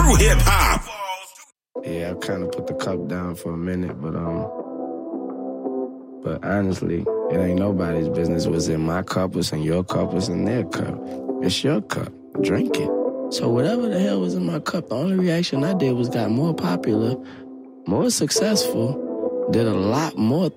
through hip-hop. Yeah, I kind of put the cup down for a minute, but honestly, it ain't nobody's business what's in my cup, what's in your cup, what's in their cup. It's your cup. Drink it. So whatever the hell was in my cup, the only reaction I did was got more popular, more successful, did a lot more